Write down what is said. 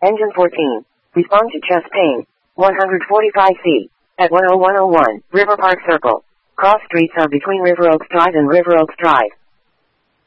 Engine 14. Respond to chest pain. 145C. At 10101, River Park Circle. Cross streets are between River Oaks Drive and River Oaks Drive.